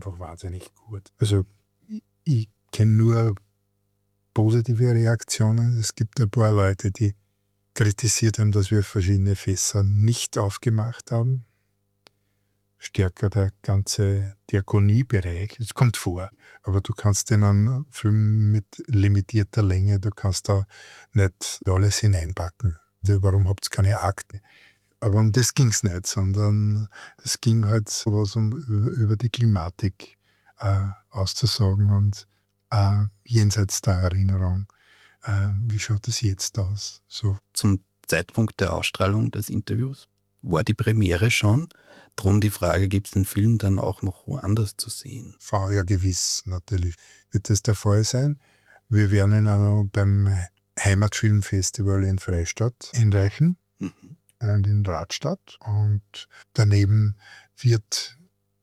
einfach wahnsinnig gut. Also ich kenne nur positive Reaktionen. Es gibt ein paar Leute, die kritisiert haben, dass wir verschiedene Fässer nicht aufgemacht haben. Stärker der ganze Diakoniebereich. Es kommt vor, aber du kannst in einen Film mit limitierter Länge, du kannst da nicht alles hineinpacken. Warum habt ihr keine Akte? Aber um das ging es nicht, sondern es ging halt sowas über die Klimatik auszusagen und jenseits der Erinnerung. Wie schaut es jetzt aus? So. Zum Zeitpunkt der Ausstrahlung des Interviews war die Premiere schon. Drum die Frage, gibt es den Film dann auch noch woanders zu sehen? Ja, gewiss, natürlich wird das der Fall sein. Wir werden ihn auch beim Heimatfilmfestival in Freistadt einreichen, in Radstadt. Und daneben wird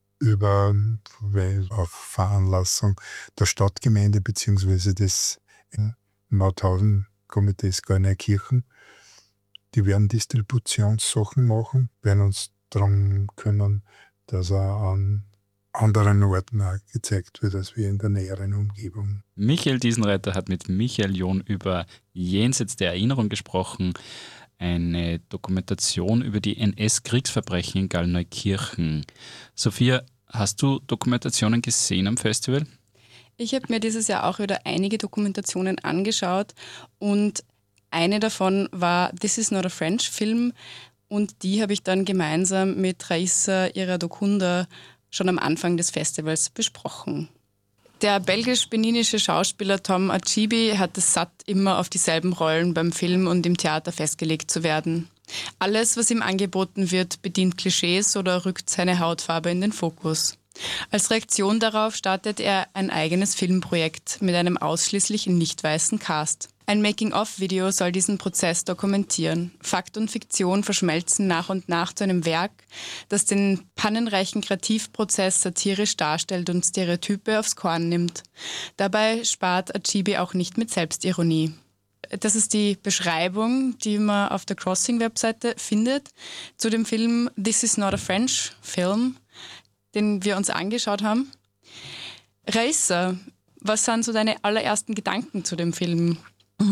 auf Veranlassung der Stadtgemeinde bzw. des Mauthausen-Komitees Garneikirchen, die werden Distributionssachen machen, werden uns darum kümmern, dass er an anderen Orten auch gezeigt wird, als wir in der näheren Umgebung. Michael Diesenreiter hat mit Michael John über Jenseits der Erinnerung gesprochen, eine Dokumentation über die NS-Kriegsverbrechen in Gallneukirchen. Sophia, hast du Dokumentationen gesehen am Festival? Ich habe mir dieses Jahr auch wieder einige Dokumentationen angeschaut und eine davon war This is not a French Film und die habe ich dann gemeinsam mit Raissa Iradokunda schon am Anfang des Festivals besprochen. Der belgisch-beninische Schauspieler Tom Achibi hat es satt, immer auf dieselben Rollen beim Film und im Theater festgelegt zu werden. Alles, was ihm angeboten wird, bedient Klischees oder rückt seine Hautfarbe in den Fokus. Als Reaktion darauf startet er ein eigenes Filmprojekt mit einem ausschließlich nicht weißen Cast. Ein Making-of-Video soll diesen Prozess dokumentieren. Fakt und Fiktion verschmelzen nach und nach zu einem Werk, das den pannenreichen Kreativprozess satirisch darstellt und Stereotype aufs Korn nimmt. Dabei spart Achibi auch nicht mit Selbstironie. Das ist die Beschreibung, die man auf der Crossing-Webseite findet, zu dem Film This is not a French Film, den wir uns angeschaut haben. Raissa, was sind so deine allerersten Gedanken zu dem Film?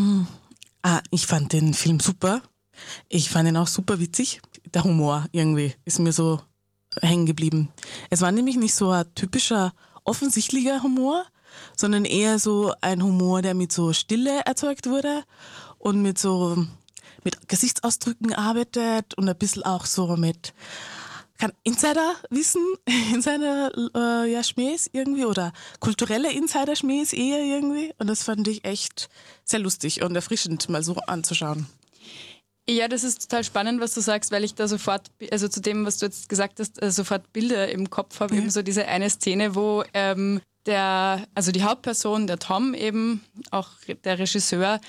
Ich fand den Film super. Ich fand ihn auch super witzig. Der Humor irgendwie ist mir so hängen geblieben. Es war nämlich nicht so ein typischer, offensichtlicher Humor, sondern eher so ein Humor, der mit so Stille erzeugt wurde und mit Gesichtsausdrücken arbeitet und ein bisschen auch so mit Insiderwissen, Schmähs irgendwie oder kulturelle Insider-Schmähs eher irgendwie. Und das fand ich echt sehr lustig und erfrischend, mal so anzuschauen. Ja, das ist total spannend, was du sagst, weil ich da sofort, also zu dem, was du jetzt gesagt hast, sofort Bilder im Kopf habe. Ja. Eben so diese eine Szene, wo die Hauptperson, der Tom eben, auch der Regisseur,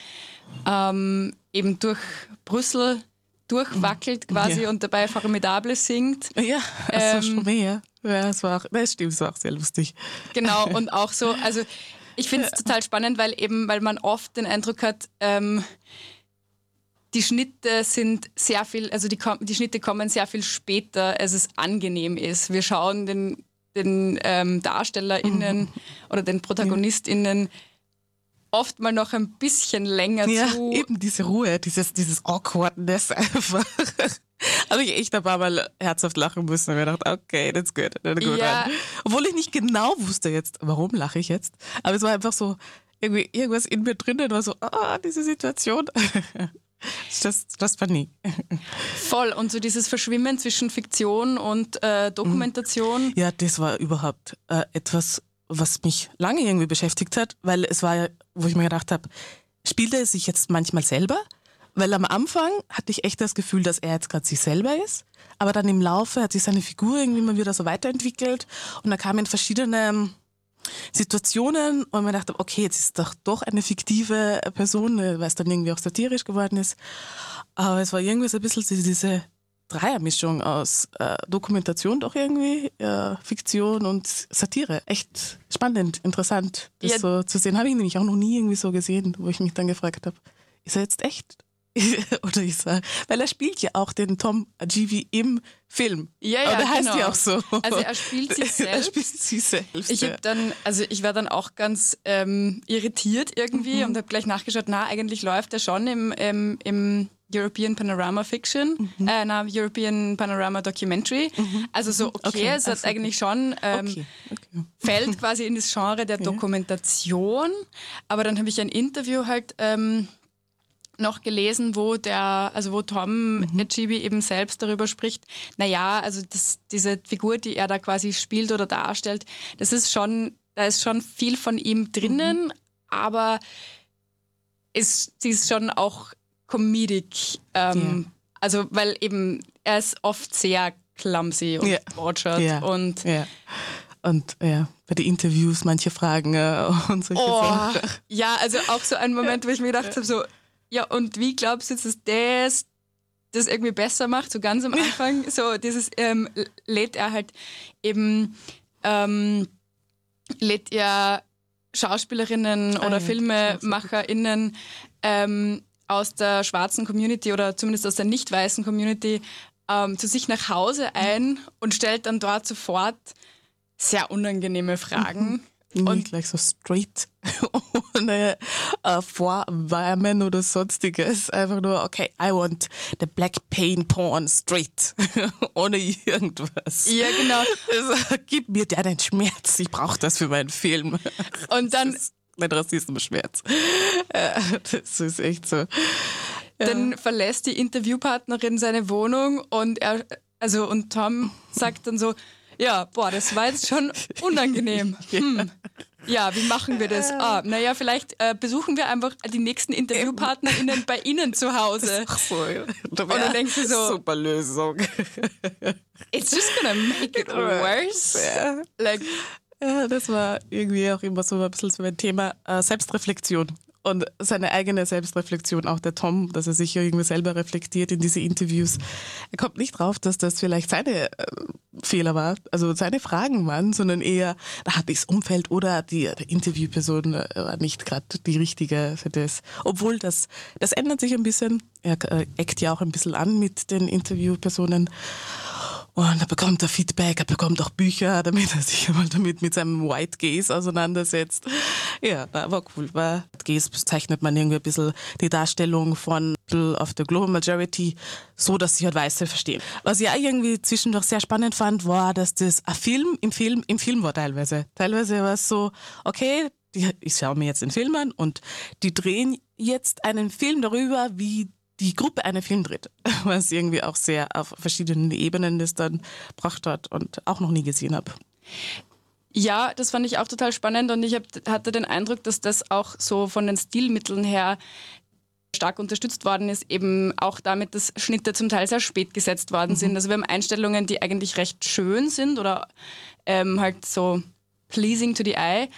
eben durch Brüssel durchwackelt quasi und dabei Formidable singt. Ja, also schon mehr. Ja, das war auch sehr lustig. Genau, und auch so, also ich finde es total spannend, weil man oft den Eindruck hat, die Schnitte sind sehr viel, also die Schnitte kommen sehr viel später, als es angenehm ist. Wir schauen den DarstellerInnen oder den ProtagonistInnen oft mal noch ein bisschen länger zu. Ja, eben diese Ruhe, dieses Awkwardness einfach. Also ich echt ein paar Mal herzhaft lachen müssen und mir gedacht, okay, that's good. Ja. Obwohl ich nicht genau wusste jetzt, warum lache ich jetzt. Aber es war einfach so, irgendwie irgendwas in mir drinnen war so, diese Situation. Just funny. Voll. Und so dieses Verschwimmen zwischen Fiktion und Dokumentation. Ja, das war überhaupt etwas, was mich lange irgendwie beschäftigt hat, weil es war ja, wo ich mir gedacht habe, spielt er sich jetzt manchmal selber? Weil am Anfang hatte ich echt das Gefühl, dass er jetzt gerade sich selber ist, aber dann im Laufe hat sich seine Figur irgendwie mal wieder so weiterentwickelt und da kamen verschiedene Situationen und man dachte, okay, jetzt ist doch eine fiktive Person, weil es dann irgendwie auch satirisch geworden ist. Aber es war irgendwie so ein bisschen diese Dreiermischung aus Dokumentation doch irgendwie, Fiktion und Satire. Echt spannend, interessant, das so zu sehen. Habe ich nämlich auch noch nie irgendwie so gesehen, wo ich mich dann gefragt habe, ist er jetzt echt? oder ich sage, weil er spielt ja auch den Tom Agivi im Film. Ja, Oder genau. heißt ja auch so. Also er spielt sich selbst. Er spielt sich selbst. Ich war dann auch ganz irritiert irgendwie und habe gleich nachgeschaut, eigentlich läuft er schon im European Panorama Fiction, European Panorama Documentary. Also so, es hat eigentlich schon, fällt quasi in das Genre der Dokumentation, aber dann habe ich ein Interview halt noch gelesen, wo Tom Agivi eben selbst darüber spricht, also diese Figur, die er da quasi spielt oder darstellt, da ist schon viel von ihm drinnen, aber sie ist schon auch comedic, also weil eben er ist oft sehr clumsy und botschert und bei den Interviews manche Fragen und solche Sachen. Ja, also auch so ein Moment, wo ich mir gedacht habe, so, ja, und wie glaubst du jetzt, dass das irgendwie besser macht? So ganz am Anfang, so dieses lädt er halt eben lädt er Schauspielerinnen oder FilmemacherInnen aus der schwarzen Community oder zumindest aus der nicht weißen Community zu sich nach Hause ein und stellt dann dort sofort sehr unangenehme Fragen. Und gleich so straight, ohne Vorwärmen oder sonstiges. Einfach nur, okay, I want the black pain porn straight. Ohne irgendwas. Ja, genau. Also, gib mir deinen Schmerz, ich brauche das für meinen Film. Und dann... Das ist mein Rassismus-Schmerz. Das ist echt so. Dann verlässt die Interviewpartnerin seine Wohnung und Tom sagt dann so, ja, das war jetzt schon unangenehm. Ja, wie machen wir das? Vielleicht besuchen wir einfach die nächsten InterviewpartnerInnen bei Ihnen zu Hause. Ach so, ja. Und dann denkst du so, super Lösung. It's just gonna make it worse. Ja, das war irgendwie auch immer so ein bisschen so ein Thema Selbstreflexion. Und seine eigene Selbstreflexion, auch der Tom, dass er sich irgendwie selber reflektiert in diese Interviews. Er kommt nicht drauf, dass das vielleicht seine Fehler war, also seine Fragen waren, sondern eher, da hat das Umfeld oder die Interviewperson war nicht gerade die richtige für das. Obwohl das ändert sich ein bisschen. Er eckt ja auch ein bisschen an mit den Interviewpersonen. Und er bekommt da Feedback, er bekommt auch Bücher, damit er sich einmal mit seinem White Gaze auseinandersetzt. Ja, war cool. Gaze bezeichnet man irgendwie ein bisschen die Darstellung von of the Global Majority, so dass sich halt Weiße verstehen. Was ich auch irgendwie zwischendurch sehr spannend fand, war, dass das ein Film im Film war teilweise. Teilweise war es so, okay, ich schaue mir jetzt den Film an und die drehen jetzt einen Film darüber, wie die Gruppe einen Film dreht, was irgendwie auch sehr auf verschiedenen Ebenen das dann gebracht hat und auch noch nie gesehen habe. Ja, das fand ich auch total spannend und ich hatte den Eindruck, dass das auch so von den Stilmitteln her stark unterstützt worden ist, eben auch damit, dass Schnitte zum Teil sehr spät gesetzt worden sind. Also wir haben Einstellungen, die eigentlich recht schön sind oder halt so pleasing to the eye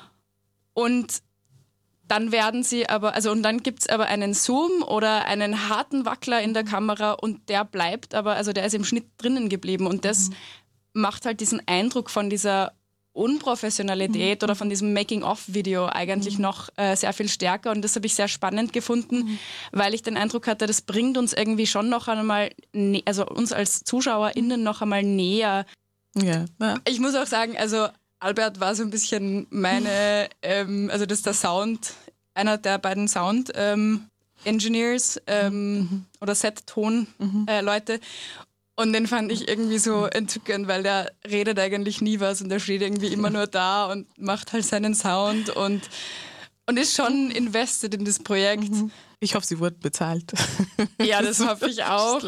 und dann dann gibt es aber einen Zoom oder einen harten Wackler in der Kamera und der bleibt der ist im Schnitt drinnen geblieben und das macht halt diesen Eindruck von dieser Unprofessionalität oder von diesem Making-of-Video eigentlich noch sehr viel stärker und das habe ich sehr spannend gefunden, weil ich den Eindruck hatte, das bringt uns irgendwie schon noch einmal, uns als ZuschauerInnen noch einmal näher. Ja. Ich muss auch sagen, Albert war so ein bisschen meine, das ist der Sound, einer der beiden Sound Engineers oder Set-Ton-Leute. Und den fand ich irgendwie so entzückend, weil der redet eigentlich nie was und der steht irgendwie immer nur da und macht halt seinen Sound und ist schon invested in das Projekt. Ich hoffe, sie wurden bezahlt. Ja, das hoffe ich auch.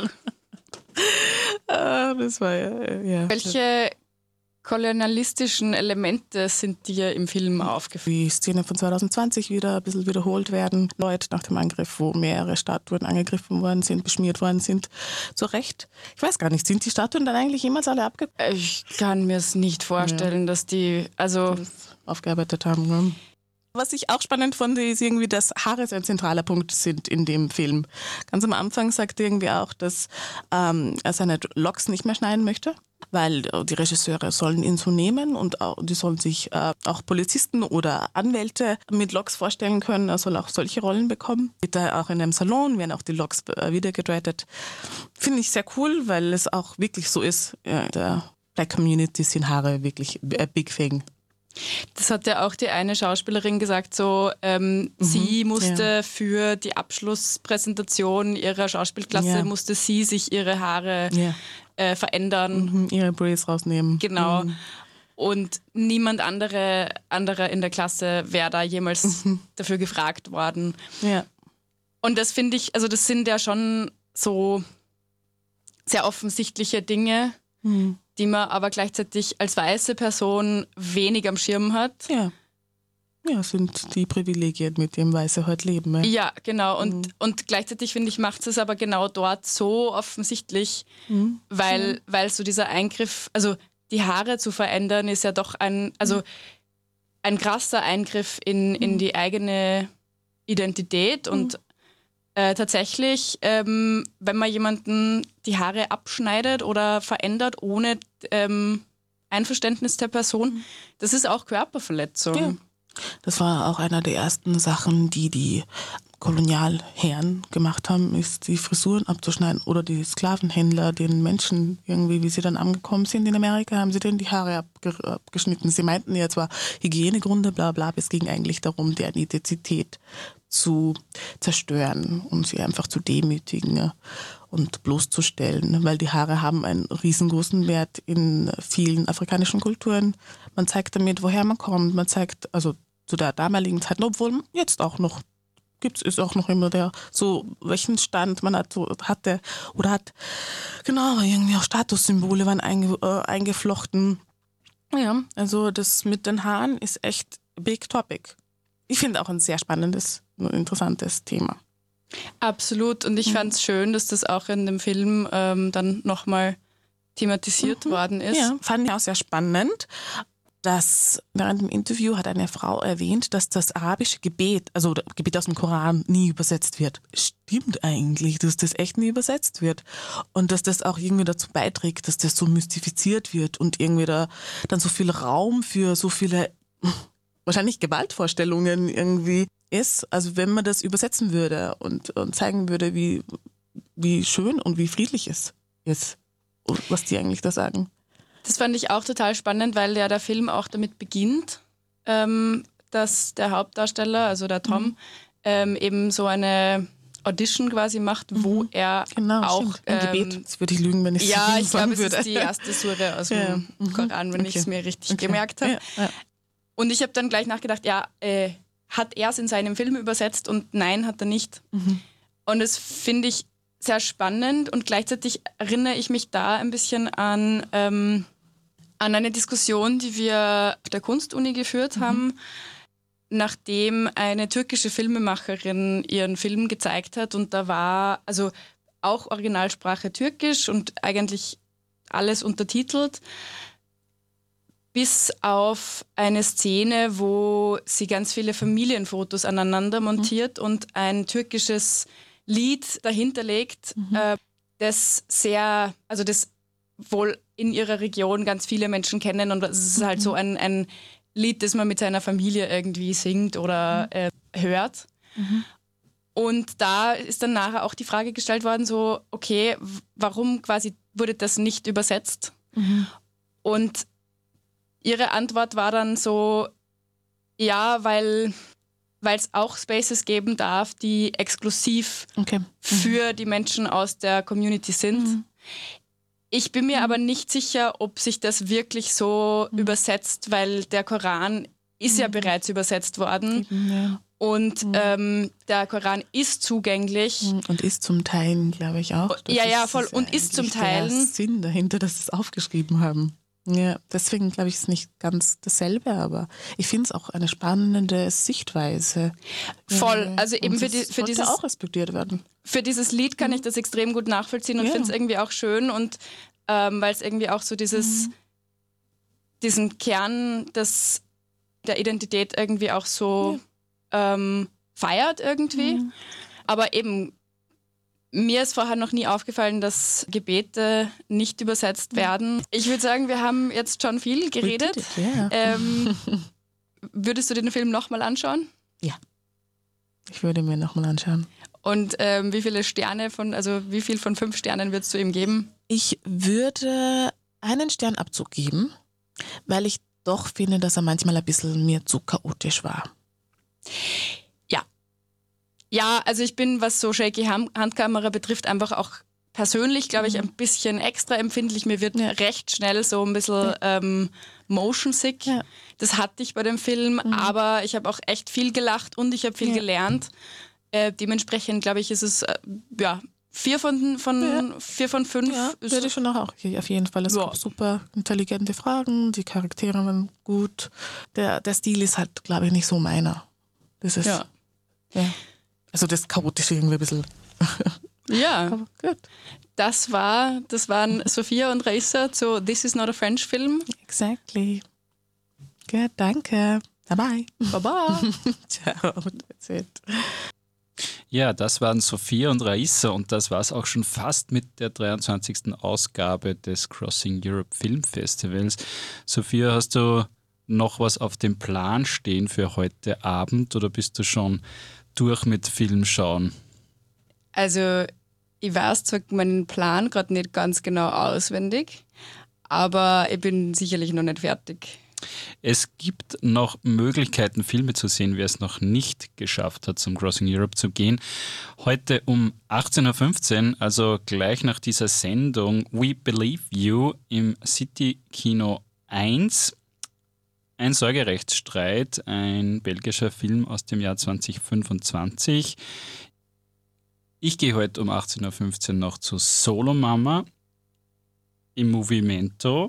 Das war ja. Welche kolonialistischen Elemente sind dir im Film aufgefallen? Die Szene von 2020 wieder ein bisschen wiederholt werden. Leute nach dem Angriff, wo mehrere Statuen angegriffen worden sind, beschmiert worden sind. Zu Recht. Ich weiß gar nicht, sind die Statuen dann eigentlich jemals alle abgearbeitet? Ich kann mir es nicht vorstellen, dass die aufgearbeitet haben. Ne? Was ich auch spannend fand, ist irgendwie, dass Haare ein zentraler Punkt sind in dem Film. Ganz am Anfang sagt er irgendwie auch, dass er seine Locks nicht mehr schneiden möchte. weil die Regisseure sollen ihn so nehmen und die sollen sich auch Polizisten oder Anwälte mit Loks vorstellen können. Er soll auch solche Rollen bekommen. Geht da auch in einem Salon, werden auch die Loks wieder gedreht. Finde ich sehr cool, weil es auch wirklich so ist. Ja, der Black Community sind Haare wirklich a big thing. Das hat ja auch die eine Schauspielerin gesagt, so sie musste für die Abschlusspräsentation ihrer Schauspielklasse, musste sie sich ihre Haare verändern. Ihre Braids rausnehmen. Genau. Und niemand anderer in der Klasse wäre da jemals dafür gefragt worden. Ja. Und das finde ich, also das sind ja schon so sehr offensichtliche Dinge, die man aber gleichzeitig als weiße Person wenig am Schirm hat. Ja. Ja, sind die Privilegien, mit denen Weiße heute leben. Ja, ja genau. Und gleichzeitig, finde ich, macht es aber genau dort so offensichtlich, weil so dieser Eingriff, also die Haare zu verändern, ist ja doch ein krasser Eingriff in die eigene Identität. Und tatsächlich, wenn man jemanden die Haare abschneidet oder verändert ohne Einverständnis der Person, das ist auch Körperverletzung. Ja. Das war auch einer der ersten Sachen, die Kolonialherren gemacht haben, ist die Frisuren abzuschneiden oder die Sklavenhändler, den Menschen irgendwie, wie sie dann angekommen sind in Amerika, haben sie denen die Haare abgeschnitten. Sie meinten ja zwar Hygienegründe, bla bla, aber es ging eigentlich darum, deren Identität zu zerstören und sie einfach zu demütigen und bloßzustellen, weil die Haare haben einen riesengroßen Wert in vielen afrikanischen Kulturen. Man zeigt damit, woher man kommt. Man zeigt, also zu der damaligen Zeit, obwohl jetzt auch noch ist auch noch immer der, so welchen Stand man hatte oder hat, genau, irgendwie auch Statussymbole waren eingeflochten. Ja, also das mit den Haaren ist echt big topic. Ich finde auch ein sehr spannendes, interessantes Thema. Absolut. Und ich fand es schön, dass das auch in dem Film dann nochmal thematisiert worden ist. Ja, fand ich auch sehr spannend. Dass während dem Interview hat eine Frau erwähnt, dass das arabische Gebet, also Gebet aus dem Koran, nie übersetzt wird. Stimmt eigentlich, dass das echt nie übersetzt wird. Und dass das auch irgendwie dazu beiträgt, dass das so mystifiziert wird und irgendwie da dann so viel Raum für so viele wahrscheinlich Gewaltvorstellungen irgendwie ist. Also wenn man das übersetzen würde und zeigen würde, wie schön und wie friedlich es ist und was die eigentlich da sagen. Das fand ich auch total spannend, weil ja der Film auch damit beginnt, dass der Hauptdarsteller, also der Tom, eben so eine Audition quasi macht, wo er auch... Ein Gebet, das würde ich lügen, wenn ich es ja, ich glaube, würde. es ist die erste Sure aus dem Koran, wenn ich es mir richtig gemerkt habe. Ja. Und ich habe dann gleich nachgedacht, hat er es in seinem Film übersetzt? Und nein, hat er nicht. Und das finde ich sehr spannend und gleichzeitig erinnere ich mich da ein bisschen an eine Diskussion, die wir auf der Kunstuni geführt haben, nachdem eine türkische Filmemacherin ihren Film gezeigt hat und da war also auch Originalsprache türkisch und eigentlich alles untertitelt, bis auf eine Szene, wo sie ganz viele Familienfotos aneinander montiert und ein türkisches Lied dahinter legt, das wohl in ihrer Region ganz viele Menschen kennen und es ist halt so ein Lied, das man mit seiner Familie irgendwie singt oder hört. Und da ist dann nachher auch die Frage gestellt worden, so, okay, warum quasi wurde das nicht übersetzt? Und ihre Antwort war dann so, ja, weil es auch Spaces geben darf, die exklusiv für die Menschen aus der Community sind. Ich bin mir aber nicht sicher, ob sich das wirklich so übersetzt, weil der Koran ist ja bereits übersetzt worden. Und der Koran ist zugänglich. Und ist zum Teilen, glaube ich, auch. Ja, voll. Und ist zum Teilen. Der Sinn dahinter, dass sie es aufgeschrieben haben. Ja, deswegen glaube ich, ist es nicht ganz dasselbe, aber ich finde es auch eine spannende Sichtweise. Voll, also eben für dieses auch respektiert werden. Für dieses Lied kann ich das extrem gut nachvollziehen und finde es irgendwie auch schön und weil es irgendwie auch so diesen Kern der Identität irgendwie auch so feiert irgendwie. Aber eben Mir ist vorher noch nie aufgefallen, dass Gebete nicht übersetzt werden. Ich würde sagen, wir haben jetzt schon viel geredet. Würdest du den Film nochmal anschauen? Ja, ich würde mir nochmal anschauen. Und wie viel von 5 Sternen würdest du ihm geben? Ich würde einen Sternabzug geben, weil ich doch finde, dass er manchmal ein bisschen mir zu chaotisch war. Ja, also ich bin, was so Shaky Handkamera betrifft, einfach auch persönlich, glaube ich, ein bisschen extra empfindlich. Mir wird recht schnell so ein bisschen motion sick. Ja. Das hatte ich bei dem Film, aber ich habe auch echt viel gelacht und ich habe viel gelernt. Dementsprechend, glaube ich, ist es 4 von 5. Ja, würde ich schon auch auf jeden Fall. Es gab super intelligente Fragen, die Charaktere waren gut. Der Stil ist halt, glaube ich, nicht so meiner. Das ist also das Chaotische irgendwie ein bisschen. Ja, aber gut. Das waren Sophia und Raissa zu This is not a French Film. Exactly. Gut, danke. Bye-bye. Baba. Ciao. That's it. Ja, das waren Sophia und Raissa und das war es auch schon fast mit der 23. Ausgabe des Crossing Europe Film Festivals. Sophia, hast du noch was auf dem Plan stehen für heute Abend oder bist du schon durch mit Film schauen? Also ich weiß zwar meinen Plan gerade nicht ganz genau auswendig, aber ich bin sicherlich noch nicht fertig. Es gibt noch Möglichkeiten, Filme zu sehen, wer es noch nicht geschafft hat, zum Crossing Europe zu gehen. Heute um 18.15 Uhr, also gleich nach dieser Sendung We Believe You im City Kino 1. Ein Sorgerechtsstreit, ein belgischer Film aus dem Jahr 2025. Ich gehe heute um 18.15 Uhr noch zu Solo Mama im Movimento.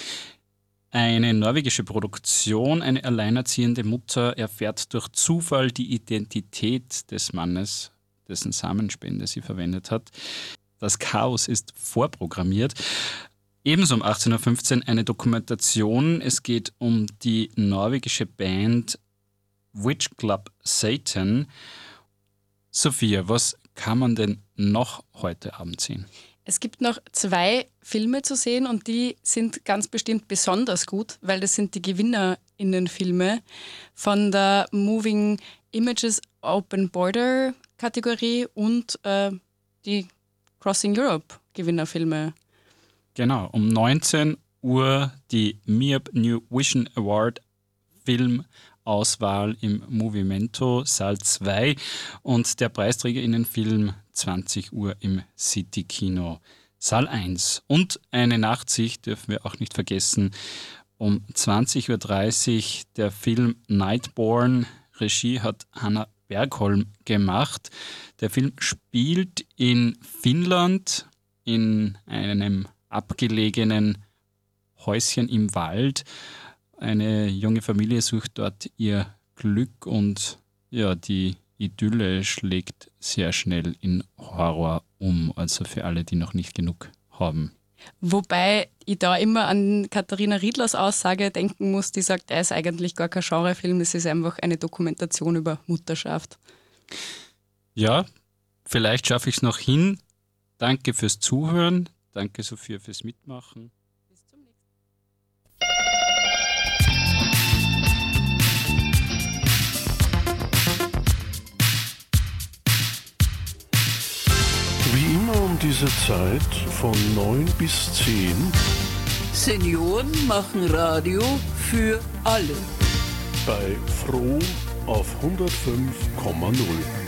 Eine norwegische Produktion, eine alleinerziehende Mutter erfährt durch Zufall die Identität des Mannes, dessen Samenspende sie verwendet hat. Das Chaos ist vorprogrammiert. Ebenso um 18.15 Uhr eine Dokumentation. Es geht um die norwegische Band Witch Club Satan. Sophia, was kann man denn noch heute Abend sehen? Es gibt noch 2 Filme zu sehen und die sind ganz bestimmt besonders gut, weil das sind die GewinnerInnen-Filme von der Moving Images Open Border Kategorie und die Crossing Europe Gewinnerfilme. Genau, um 19 Uhr die MIAB New Vision Award Filmauswahl im Movimento Saal 2 und der PreisträgerInnen-Film 20 Uhr im City Kino Saal 1. Und eine Nachtsicht dürfen wir auch nicht vergessen. Um 20.30 Uhr der Film Nightborn. Regie hat Hanna Bergholm gemacht. Der Film spielt in Finnland in einem abgelegenen Häuschen im Wald. Eine junge Familie sucht dort ihr Glück und ja, die Idylle schlägt sehr schnell in Horror um, also für alle, die noch nicht genug haben. Wobei ich da immer an Katharina Riedlers Aussage denken muss, die sagt, er ist eigentlich gar kein Genrefilm, es ist einfach eine Dokumentation über Mutterschaft. Ja, vielleicht schaffe ich es noch hin. Danke fürs Zuhören. Danke, Sophia, fürs Mitmachen. Bis zum nächsten Mal. Wie immer um diese Zeit von 9 bis 10. Senioren machen Radio für alle. Bei Froh auf 105,0.